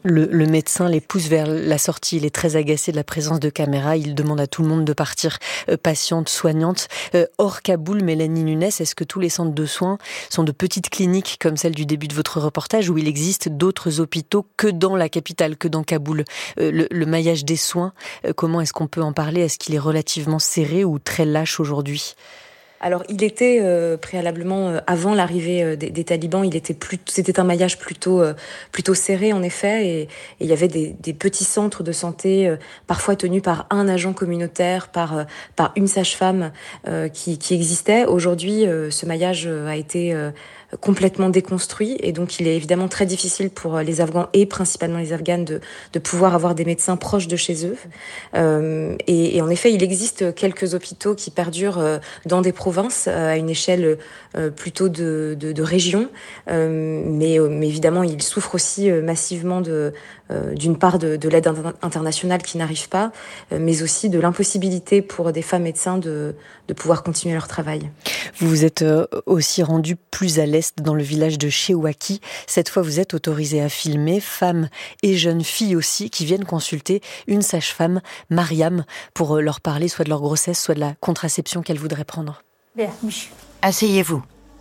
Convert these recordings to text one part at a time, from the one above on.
Le médecin les pousse vers la sortie. Il est très agacé de la présence de caméras. Il demande à tout le monde de partir, patiente, soignante. Hors Kaboul, Mélanie Nunes, est-ce que tous les centres de soins sont de petites cliniques comme celle du début de votre reportage, où il existe d'autres hôpitaux que dans la capitale, que dans Kaboul? Le maillage des soins, comment est-ce qu'on peut en parler? Est-ce qu'il est relativement serré ou très lâche aujourd'hui? Alors, il était préalablement, avant l'arrivée des talibans, c'était un maillage plutôt serré en effet, et il y avait des petits centres de santé, parfois tenus par un agent communautaire, par une sage-femme qui existait. Aujourd'hui, ce maillage a été complètement déconstruit, et donc il est évidemment très difficile pour les Afghans et principalement les Afghanes de pouvoir avoir des médecins proches de chez eux. Et en effet, il existe quelques hôpitaux qui perdurent dans des provinces à une échelle plutôt de région, mais évidemment, ils souffrent aussi massivement d'une part de l'aide internationale qui n'arrive pas, mais aussi de l'impossibilité pour des femmes médecins de pouvoir continuer leur travail. Vous vous êtes aussi rendu plus à l'est dans le village de Chewaki. Cette fois, vous êtes autorisé à filmer femmes et jeunes filles aussi qui viennent consulter une sage-femme, Mariam, pour leur parler soit de leur grossesse, soit de la contraception qu'elles voudraient prendre. Asseyez-vous.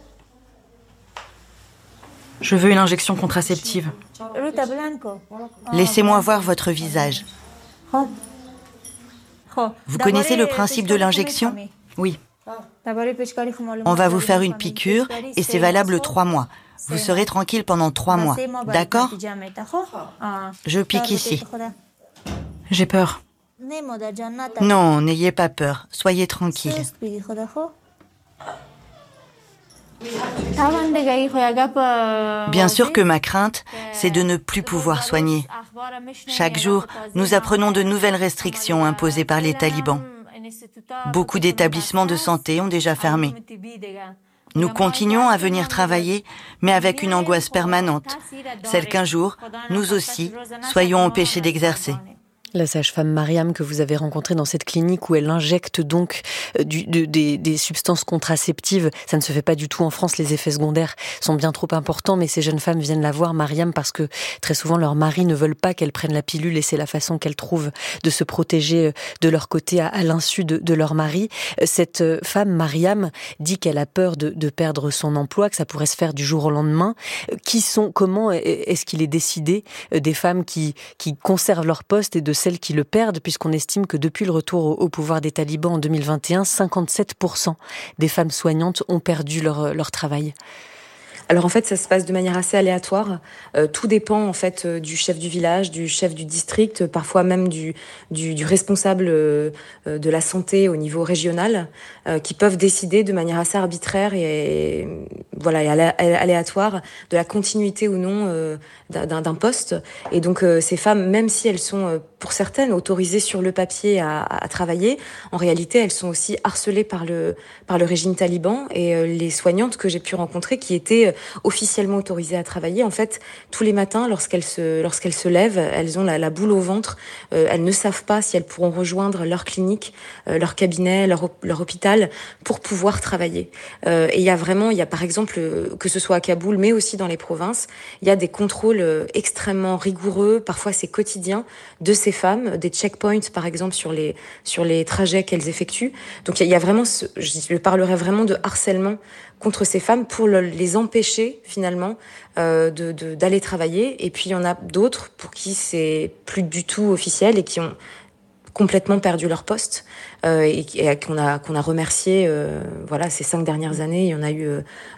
Je veux une injection contraceptive. Laissez-moi voir votre visage. Vous connaissez le principe de l'injection ? Oui. On va vous faire une piqûre et c'est valable 3 mois. Vous serez tranquille pendant 3 mois. D'accord ? Je pique ici. J'ai peur. Non, n'ayez pas peur. Soyez tranquille. Bien sûr que ma crainte, c'est de ne plus pouvoir soigner. Chaque jour, nous apprenons de nouvelles restrictions imposées par les talibans. Beaucoup d'établissements de santé ont déjà fermé. Nous continuons à venir travailler, mais avec une angoisse permanente, celle qu'un jour, nous aussi, soyons empêchés d'exercer. La sage-femme Mariam que vous avez rencontrée dans cette clinique où elle injecte donc des substances contraceptives, ça ne se fait pas du tout en France, les effets secondaires sont bien trop importants, mais ces jeunes femmes viennent la voir, Mariam, parce que très souvent leurs maris ne veulent pas qu'elles prennent la pilule et c'est la façon qu'elles trouvent de se protéger de leur côté à l'insu de leur mari. Cette femme, Mariam, dit qu'elle a peur de perdre son emploi, que ça pourrait se faire du jour au lendemain. Comment est-ce qu'il est décidé des femmes qui conservent leur poste et de celles qui le perdent, puisqu'on estime que depuis le retour au pouvoir des talibans en 2021, 57% des femmes soignantes ont perdu leur travail. Alors en fait, ça se passe de manière assez aléatoire. Tout dépend en fait du chef du village, du chef du district, parfois même du responsable de la santé au niveau régional, qui peuvent décider de manière assez arbitraire et aléatoire de la continuité ou non d'un poste. Et donc ces femmes, même si elles sont pour certaines autorisées sur le papier à travailler, en réalité elles sont aussi harcelées par le régime taliban. Et les soignantes que j'ai pu rencontrer qui étaient officiellement autorisées à travailler, en fait, tous les matins, lorsqu'elles se lèvent, elles ont la boule au ventre. Elles ne savent pas si elles pourront rejoindre leur clinique, leur cabinet, leur hôpital pour pouvoir travailler. Et il y a par exemple, que ce soit à Kaboul, mais aussi dans les provinces, il y a des contrôles extrêmement rigoureux, parfois c'est quotidien, de ces femmes, des checkpoints par exemple sur les trajets qu'elles effectuent. Donc il y a vraiment, je parlerais vraiment de harcèlement contre ces femmes pour les empêcher finalement d'aller travailler. Et puis il y en a d'autres pour qui c'est plus du tout officiel et qui ont complètement perdu leur poste et qu'on a remercié ces 5 dernières années. Il y en a eu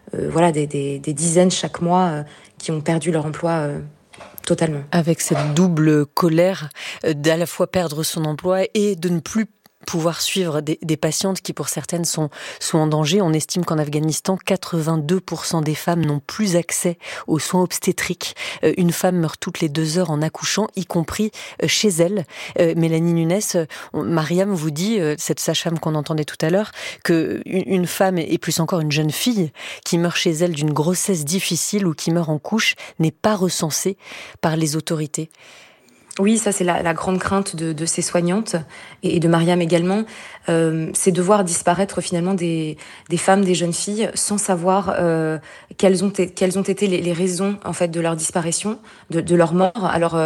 des dizaines chaque mois qui ont perdu leur emploi totalement. Avec cette double colère d'à la fois perdre son emploi et de ne plus pouvoir suivre des patientes qui, pour certaines, sont en danger. On estime qu'en Afghanistan, 82% des femmes n'ont plus accès aux soins obstétriques. Une femme meurt toutes les 2 heures en accouchant, y compris chez elle. Mélanie Nunes, Mariam vous dit, cette sage-femme qu'on entendait tout à l'heure, qu'une femme, et plus encore une jeune fille, qui meurt chez elle d'une grossesse difficile ou qui meurt en couche, n'est pas recensée par les autorités. Oui, ça c'est la grande crainte de ces soignantes et de Mariam également, c'est de voir disparaître finalement des femmes, des jeunes filles, sans savoir quelles ont été les raisons en fait de leur disparition, de leur mort. Alors